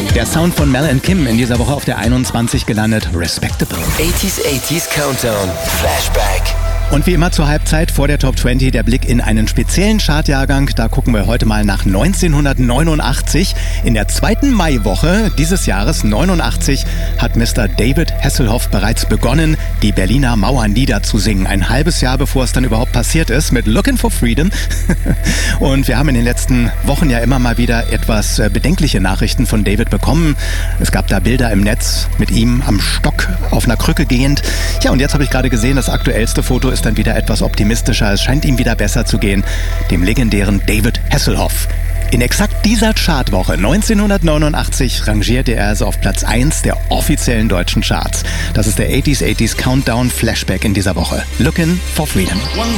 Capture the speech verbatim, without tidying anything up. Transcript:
Der Sound von Mel and Kim in dieser Woche auf der einundzwanzig gelandet. Respectable. achtziger, achtziger Countdown. Flashback. Und wie immer zur Halbzeit vor der Top zwanzig der Blick in einen speziellen Chartjahrgang. Da gucken wir heute mal nach neunzehnhundertneunundachtzig. In der zweiten Maiwoche dieses Jahres neunundachtzig hat Mister David Hasselhoff bereits begonnen, die Berliner Mauer niederzusingen. Ein halbes Jahr bevor es dann überhaupt passiert ist mit Looking for Freedom. Und wir haben in den letzten Wochen ja immer mal wieder etwas bedenkliche Nachrichten von David bekommen. Es gab da Bilder im Netz mit ihm am Stock auf einer Krücke gehend. Ja, und jetzt habe ich gerade gesehen, das aktuellste Foto ist dann wieder etwas optimistischer. Es scheint ihm wieder besser zu gehen, dem legendären David Hasselhoff. In exakt dieser Chartwoche neunzehnhundertneunundachtzig rangierte er also auf Platz eins der offiziellen deutschen Charts. Das ist der achtziger, achtziger Countdown Flashback in dieser Woche. Looking for Freedom.